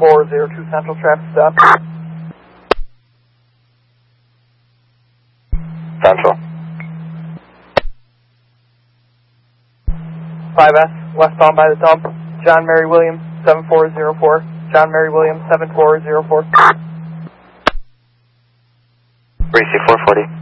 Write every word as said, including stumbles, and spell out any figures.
four zero two Central traffic stop. Central. five S, westbound by the dump, John Mary Williams, seven four zero four. John Mary Williams, seven four zero four. three six four forty.